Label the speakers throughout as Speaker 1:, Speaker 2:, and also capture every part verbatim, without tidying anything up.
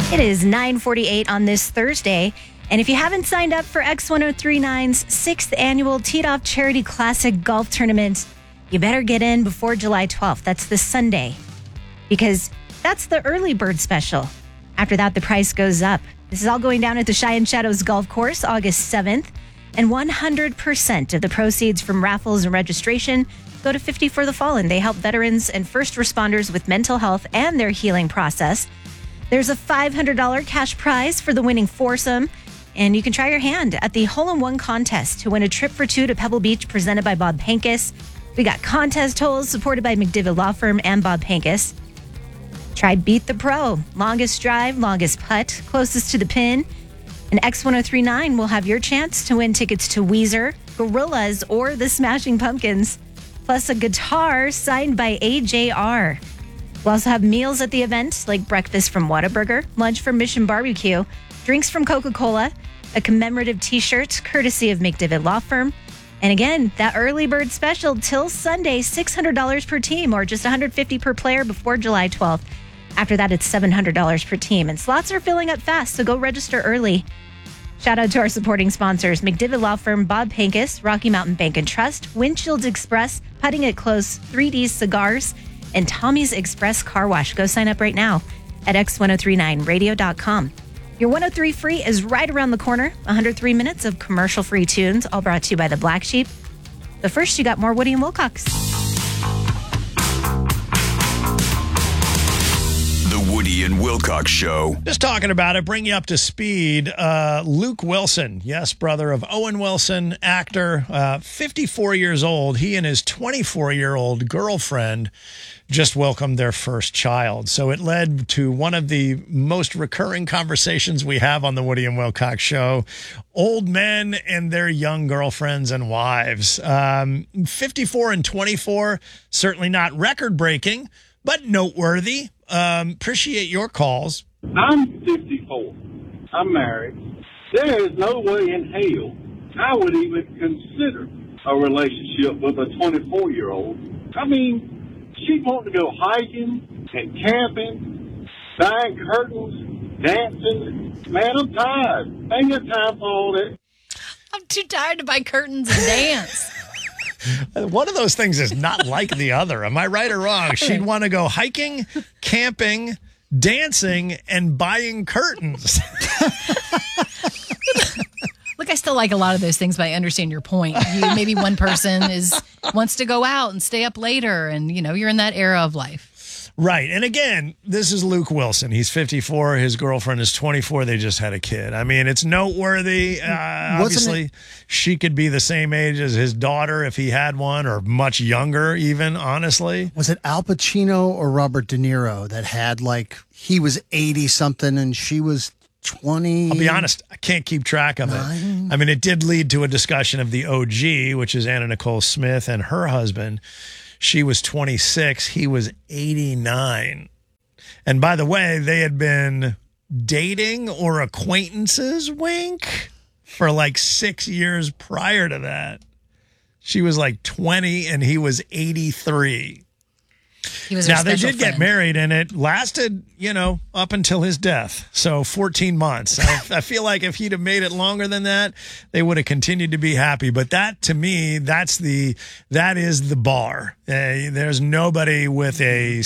Speaker 1: It is nine forty-eight on this Thursday. And if you haven't signed up for X ten thirty-nine's sixth annual Teed Off Charity Classic Golf Tournament, you better get in before July twelfth. That's this Sunday. Because that's the early bird special. After that, the price goes up. This is all going down at the Cheyenne Shadows Golf Course, August seventh. And one hundred percent of the proceeds from raffles and registration go to fifty for the Fallen. They help veterans and first responders with mental health and their healing process. There's a five hundred dollars cash prize for the winning foursome. And you can try your hand at the hole-in-one contest to win a trip for two to Pebble Beach presented by Bob Pankis. We got contest holes supported by McDivitt Law Firm and Bob Pankis. Try Beat the Pro. Longest drive, longest putt, closest to the pin. And X ten thirty-nine will have your chance to win tickets to Weezer, Gorillaz, or the Smashing Pumpkins. Plus a guitar signed by A J R. We'll also have meals at the event, like breakfast from Whataburger, lunch from Mission Barbecue, drinks from Coca-Cola, a commemorative T-shirt courtesy of McDivitt Law Firm. And again, that early bird special till Sunday, six hundred dollars per team or just one hundred fifty dollars per player before July twelfth. After that, it's seven hundred dollars per team. And slots are filling up fast, so go register early. Shout out to our supporting sponsors, McDivitt Law Firm, Bob Pankis, Rocky Mountain Bank and Trust, Windshields Express, Putting It Close, three D Cigars, and Tommy's Express Car Wash. Go sign up right now at X ten thirty-nine radio dot com. Your one oh three Free is right around the corner. one hundred three minutes of commercial-free tunes, all brought to you by the Black Sheep. But first, you got more Woody and Wilcox.
Speaker 2: The Woody and Wilcox Show.
Speaker 3: Just talking about it, bring you up to speed. Uh, Luke Wilson, yes, brother of Owen Wilson, actor, uh, fifty-four years old. He and his twenty-four-year-old girlfriend just welcomed their first child. So it led to one of the most recurring conversations we have on the Woody and Wilcox Show. Old men and their young girlfriends and wives. Um, fifty-four and twenty-four, certainly not record-breaking, but noteworthy. Um, appreciate your calls.
Speaker 4: I'm fifty-four. I'm married. There is no way in hell I would even consider a relationship with a twenty-four-year-old. I mean, she wants to go hiking and camping, buying curtains, dancing. Man, I'm tired. Ain't got time for all that.
Speaker 5: I'm too tired to buy curtains and dance.
Speaker 3: One of those things is not like the other. Am I right or wrong? She'd want to go hiking, camping, dancing, and buying curtains.
Speaker 5: Look, I still like a lot of those things, but I understand your point. You, maybe one person is wants to go out and stay up later, and you know you're in that era of life.
Speaker 3: Right. And again, this is Luke Wilson. He's fifty-four. His girlfriend is twenty-four. They just had a kid. I mean, it's noteworthy. Uh, obviously, it- she could be the same age as his daughter if he had one, or much younger even, honestly.
Speaker 6: Was it Al Pacino or Robert De Niro that had, like, he was eighty-something and she was twenty?
Speaker 3: I'll be honest, I can't keep track of
Speaker 6: Nine.
Speaker 3: it. I mean, it did lead to a discussion of the O G, which is Anna Nicole Smith and her husband. She was twenty-six. He was eighty-nine. And by the way, they had been dating or acquaintances, wink, for like six years prior to that. She was like twenty and he was eighty-three.
Speaker 5: He was
Speaker 3: now, they
Speaker 5: special
Speaker 3: did
Speaker 5: friend.
Speaker 3: get married, and it lasted, you know, up until his death. So fourteen months. I, I feel like if he'd have made it longer than that, they would have continued to be happy. But that, to me, that's the, that is the bar. Uh, there's nobody with a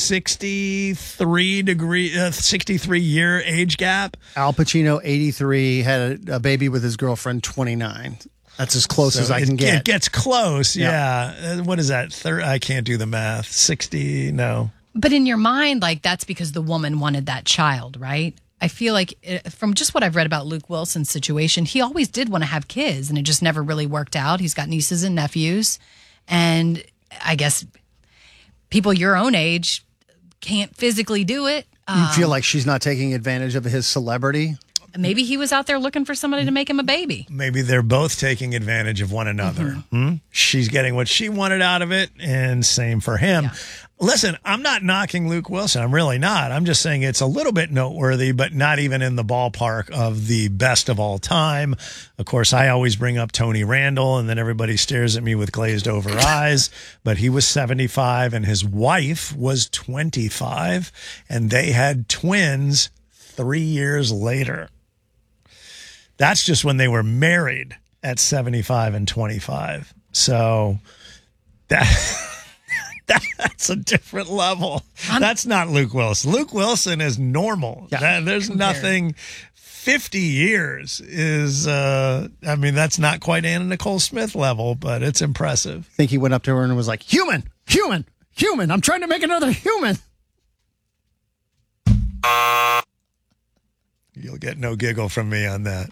Speaker 3: sixty-three degree, uh, sixty-three year age gap.
Speaker 6: Al Pacino, eighty-three, had a, a baby with his girlfriend, twenty-nine. That's as close
Speaker 3: So
Speaker 6: as I
Speaker 3: it,
Speaker 6: can get.
Speaker 3: It gets close,
Speaker 6: Yeah.
Speaker 3: yeah. Uh, What is that? Thir- I can't do the math. sixty, no.
Speaker 5: But in your mind, like, that's because the woman wanted that child, right? I feel like uh, from just what I've read about Luke Wilson's situation, he always did want to have kids, and it just never really worked out. He's got nieces and nephews, and I guess people your own age can't physically do it.
Speaker 6: You
Speaker 5: Um,
Speaker 6: feel like she's not taking advantage of his celebrity?
Speaker 5: maybe he was out there looking for somebody to make him a baby.
Speaker 3: Maybe they're both taking advantage of one another.
Speaker 5: Mm-hmm.
Speaker 3: Hmm? She's getting what she wanted out of it, and same for him.
Speaker 5: Yeah.
Speaker 3: Listen, I'm not knocking Luke Wilson. I'm really not. I'm just saying it's a little bit noteworthy, but not even in the ballpark of the best of all time. Of course, I always bring up Tony Randall, and then everybody stares at me with glazed over eyes. But he was seventy-five, and his wife was twenty-five, and they had twins three years later. That's just when they were married at seventy-five and twenty-five. So that that's a different level. I'm, that's not Luke Wilson. Luke Wilson is normal. Yeah, that, there's compared. nothing. fifty years is, uh, I mean, that's not quite Anna Nicole Smith level, but it's impressive.
Speaker 6: I think he went up to her and was like, human, human, human. I'm trying to make another human.
Speaker 3: You'll get no giggle from me on that.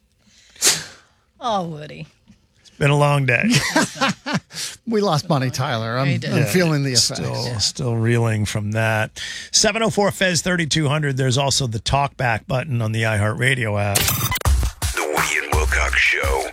Speaker 5: Oh, Woody.
Speaker 3: It's been a long day.
Speaker 6: We lost Bonnie Tyler. I'm, I'm
Speaker 3: yeah,
Speaker 6: feeling the effects.
Speaker 3: Still,
Speaker 6: yeah.
Speaker 3: still reeling from that. seven oh four Fez thirty-two hundred. There's also the talkback button on the iHeartRadio app.
Speaker 2: The Woody and Wilcox Show.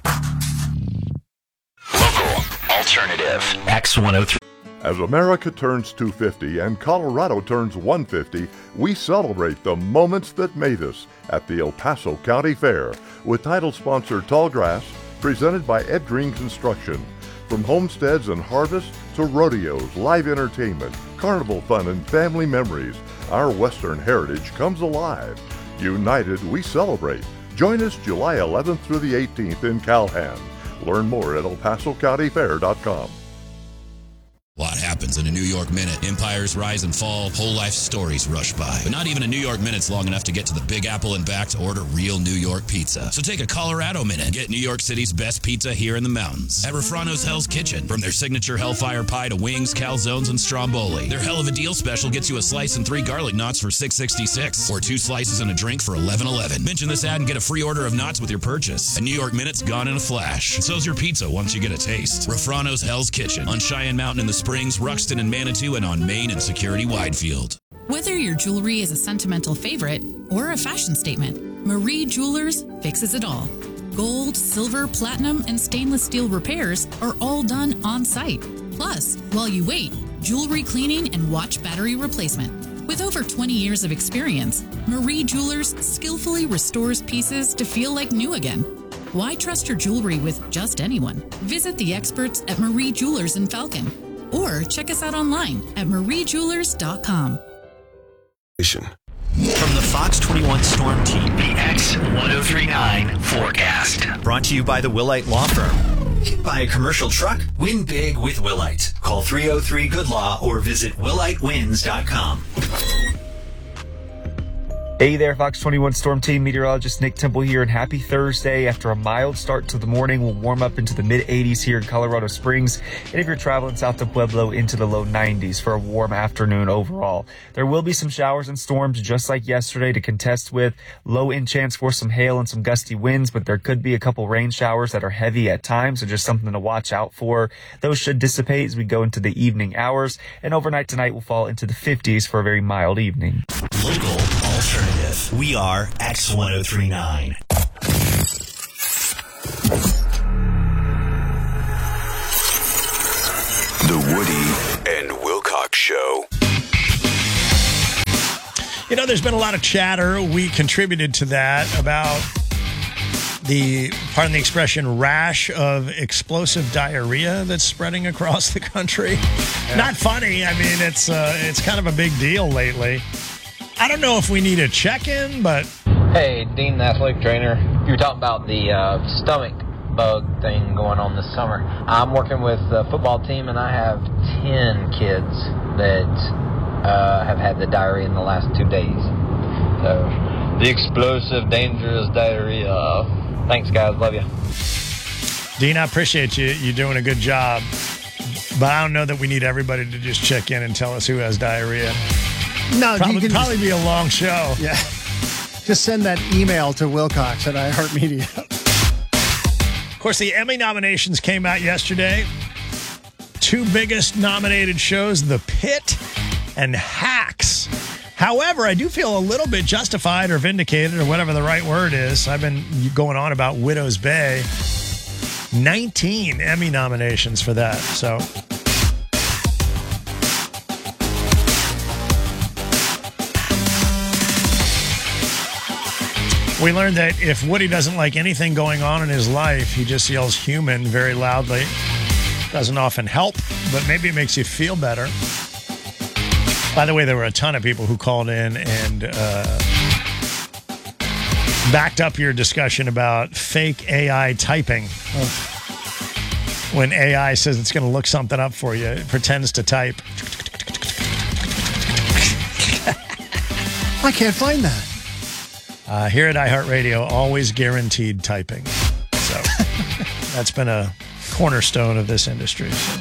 Speaker 2: Local, alternative, X one oh three.
Speaker 7: As America turns two hundred fifty and Colorado turns one hundred fifty, we celebrate the moments that made us at the El Paso County Fair with title sponsor Tallgrass, presented by Ed Green Construction. From homesteads and harvests to rodeos, live entertainment, carnival fun, and family memories, our Western heritage comes alive. United, we celebrate. Join us July eleventh through the eighteenth in Calhan. Learn more at el paso county fair dot com.
Speaker 8: A lot happens in a New York minute. Empires rise and fall, whole life stories rush by. But not even a New York minute's long enough to get to the Big Apple and back to order real New York pizza. So take a Colorado minute. Get New York City's best pizza here in the mountains. At Refrano's Hell's Kitchen. From their signature Hellfire Pie to wings, calzones, and stromboli. Their Hell of a Deal special gets you a slice and three garlic knots for six sixty-six. Or two slices and a drink for eleven eleven. Mention this ad and get a free order of knots with your purchase. A New York minute's gone in a flash. So's your pizza once you get a taste. Refrano's Hell's Kitchen. On Cheyenne Mountain in the Springs, Ruxton and Manitou, and on Main and Security Widefield.
Speaker 9: Whether your jewelry is a sentimental favorite or a fashion statement, Marie Jewelers fixes it all. Gold, silver, platinum, and stainless steel repairs are all done on site. Plus, while you wait, jewelry cleaning and watch battery replacement. With over twenty years of experience, Marie Jewelers skillfully restores pieces to feel like new again. Why trust your jewelry with just anyone? Visit the experts at Marie Jewelers in Falcon. Or check us out online at marie jewelers dot com.
Speaker 2: From the Fox twenty-one Storm Team, the X ten thirty-nine forecast. Brought to you by the Willite Law Firm. Buy a commercial truck? Win big with Willite. Call three oh three good law or visit willite wins dot com.
Speaker 10: Hey there, Fox twenty-one Storm Team meteorologist Nick Temple here, and happy Thursday. After a mild start to the morning, we'll warm up into the mid eighties here in Colorado Springs, and if you're traveling south to Pueblo, into the low nineties for a warm afternoon overall. There will be some showers and storms just like yesterday to contest with. Low in chance for some hail and some gusty winds, but there could be a couple rain showers that are heavy at times, so just something to watch out for. Those should dissipate as we go into the evening hours, and overnight tonight will fall into the fifties for a very mild evening.
Speaker 2: Local alternative. We are X ten thirty-nine. The Woody and Wilcox Show.
Speaker 3: You know, there's been a lot of chatter. We contributed to that about the, pardon the expression, rash of explosive diarrhea that's spreading across the country. Yeah. Not funny. I mean, it's uh, it's kind of a big deal lately. I don't know if we need a check-in, but...
Speaker 11: Hey, Dean, the athletic trainer. You were talking about the uh, stomach bug thing going on this summer. I'm working with a football team, and I have ten kids that uh, have had the diarrhea in the last two days. So, the explosive, dangerous diarrhea. Thanks, guys. Love you.
Speaker 3: Dean, I appreciate you. You're doing a good job. But I don't know that we need everybody to just check in and tell us who has diarrhea.
Speaker 6: No,
Speaker 3: probably,
Speaker 6: you can
Speaker 3: probably
Speaker 6: just,
Speaker 3: be a long show.
Speaker 6: Yeah. Just send that email to Wilcox at iHeartMedia.
Speaker 3: Of course, the Emmy nominations came out yesterday. Two biggest nominated shows, The Pit and Hacks. However, I do feel a little bit justified or vindicated or whatever the right word is. I've been going on about Widow's Bay. nineteen Emmy nominations for that. So... we learned that if Woody doesn't like anything going on in his life, he just yells human very loudly. Doesn't often help, but maybe it makes you feel better. By the way, there were a ton of people who called in and uh, backed up your discussion about fake A I typing. Oh. When A I says it's going to look something up for you, it pretends to type.
Speaker 6: I can't find that.
Speaker 3: Uh, here at iHeartRadio, always guaranteed typing. So that's been a cornerstone of this industry. So.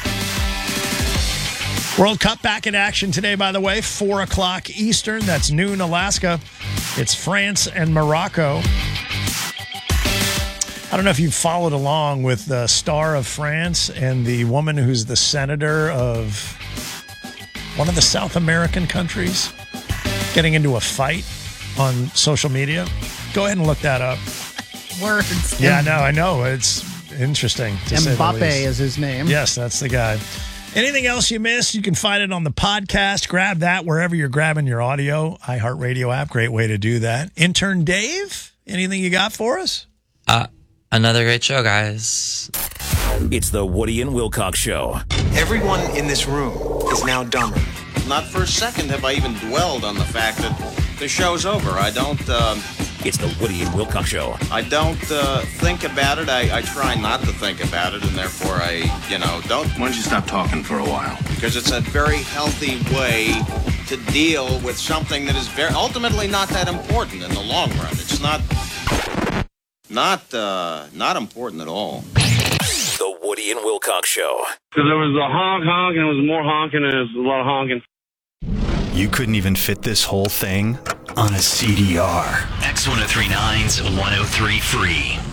Speaker 3: World Cup back in action today, by the way, four o'clock Eastern. That's noon Alaska. It's France and Morocco. I don't know if you've followed along with the star of France and the woman who's the senator of one of the South American countries getting into a fight on social media. Go ahead and look that up.
Speaker 5: Words.
Speaker 3: Yeah, no, I know. It's interesting.
Speaker 6: Mbappe is his name.
Speaker 3: Yes, that's the guy. Anything else you missed, you can find it on the podcast. Grab that wherever you're grabbing your audio. iHeartRadio app, great way to do that. Intern Dave, anything you got for us?
Speaker 12: Uh, another great show, guys.
Speaker 2: It's the Woody and Wilcox Show.
Speaker 13: Everyone in this room is now dumber. Not for a second have I even dwelled on the fact that the show's over. I don't... Uh,
Speaker 2: it's the Woody and Wilcox Show.
Speaker 13: I don't uh, think about it. I, I try not to think about it, and therefore I, you know, don't...
Speaker 14: Why don't you stop talking for a while?
Speaker 13: Because it's a very healthy way to deal with something that is very ultimately not that important in the long run. It's not... Not, uh, not important at all.
Speaker 2: The Woody and Wilcox Show.
Speaker 15: Because there was a honk, honk, and it was more honking, and there was a lot of honking.
Speaker 2: You couldn't even fit this whole thing on a C D R.
Speaker 16: X ten thirty-nine's one oh three Free.